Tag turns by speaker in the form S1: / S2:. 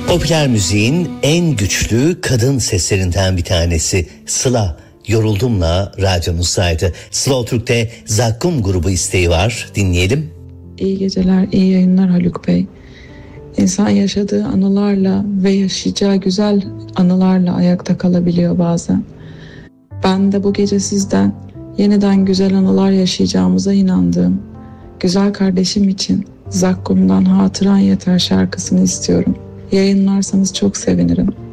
S1: Popüler müziğin en güçlü kadın seslerinden bir tanesi Sıla Yoruldum'la radyomuzaydı. Slow Türk'te Zakkum grubu isteği var. Dinleyelim.
S2: İyi geceler, iyi yayınlar Haluk Bey. İnsan yaşadığı anılarla ve yaşayacağı güzel anılarla ayakta kalabiliyor bazen. Ben de bu gece sizden yeniden güzel anılar yaşayacağımıza inandığım güzel kardeşim için Zakkum'dan Hatıran Yeter şarkısını istiyorum. Yayınlarsanız çok sevinirim.